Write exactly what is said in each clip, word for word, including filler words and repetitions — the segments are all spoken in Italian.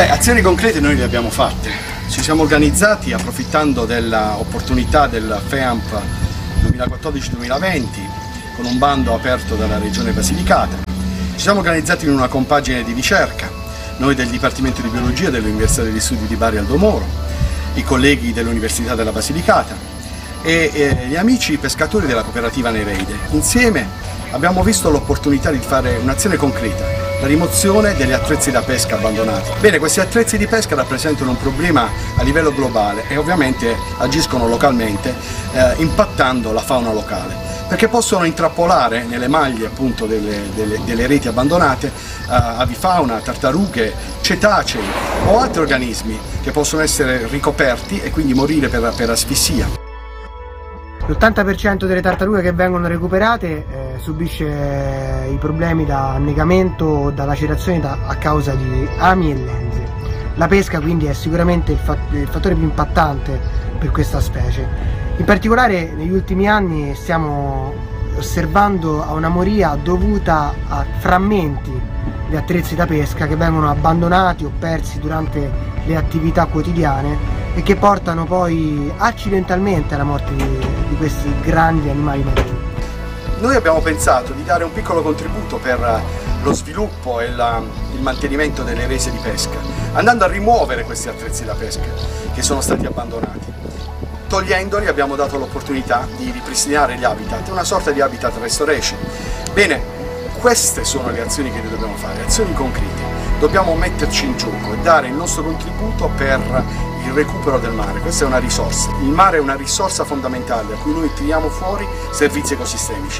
Beh, azioni concrete noi le abbiamo fatte. Ci siamo organizzati approfittando dell'opportunità del FEAMP duemilaquattordici duemilaventi con un bando aperto dalla Regione Basilicata. Ci siamo organizzati in una compagine di ricerca, noi del Dipartimento di Biologia dell'Università degli Studi di Bari Aldo Moro, i colleghi dell'Università della Basilicata e, e gli amici pescatori della cooperativa Nereide. Insieme abbiamo visto l'opportunità di fare un'azione concreta, la rimozione degli attrezzi da pesca abbandonati. Bene, questi attrezzi di pesca rappresentano un problema a livello globale e ovviamente agiscono localmente, eh, impattando la fauna locale, perché possono intrappolare nelle maglie appunto delle, delle, delle reti abbandonate eh, avifauna, tartarughe, cetacei o altri organismi che possono essere ricoperti e quindi morire per, per asfissia. L'ottanta per cento delle tartarughe che vengono recuperate eh, subisce eh, i problemi da annegamento o da lacerazioni da, a causa di ami e lenze. La pesca quindi è sicuramente il, fat il fattore più impattante per questa specie. In particolare negli ultimi anni stiamo osservando a una moria dovuta a frammenti di attrezzi da pesca che vengono abbandonati o persi durante le attività quotidiane e che portano poi accidentalmente alla morte di, di questi grandi animali marini. Noi abbiamo pensato di dare un piccolo contributo per lo sviluppo e la, il mantenimento delle rese di pesca, andando a rimuovere questi attrezzi da pesca che sono stati abbandonati. Togliendoli abbiamo dato l'opportunità di ripristinare gli habitat, una sorta di habitat restoration. Bene, queste sono le azioni che noi dobbiamo fare, azioni concrete. Dobbiamo metterci in gioco e dare il nostro contributo per il recupero del mare. Questa è una risorsa. Il mare è una risorsa fondamentale da cui noi tiriamo fuori servizi ecosistemici.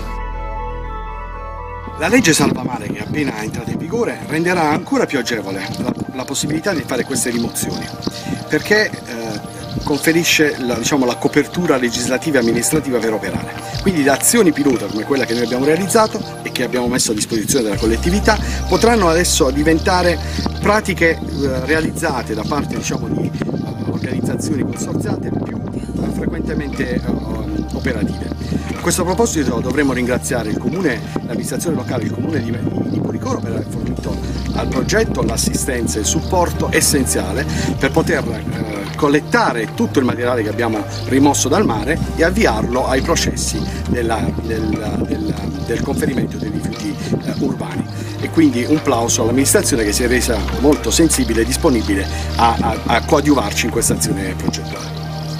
La legge Salva Mare, che è appena entrata in vigore, renderà ancora più agevole la, la possibilità di fare queste rimozioni, perché eh, conferisce la, diciamo, la copertura legislativa e amministrativa per operare. Quindi le azioni pilota come quella che noi abbiamo realizzato e che abbiamo messo a disposizione della collettività potranno adesso diventare pratiche eh, realizzate da parte diciamo, di uh, organizzazioni consorziate più uh, frequentemente uh, operative. A questo proposito dovremmo ringraziare il comune, l'amministrazione locale, il comune di, di Policoro per aver fornito al progetto l'assistenza e il supporto essenziale per poter uh, collettare tutto il materiale che abbiamo rimosso dal mare e avviarlo ai processi della, della, della, del conferimento dei rifiuti eh, urbani. E quindi un plauso all'amministrazione che si è resa molto sensibile e disponibile a, a, a coadiuvarci in questa azione progettuale.